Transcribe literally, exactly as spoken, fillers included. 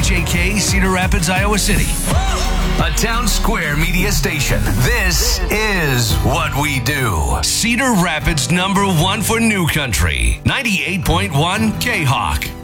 J K, Cedar Rapids, Iowa City. A Town Square media station. This is what we do. Cedar Rapids number one for New Country. ninety-eight point one K-Hawk.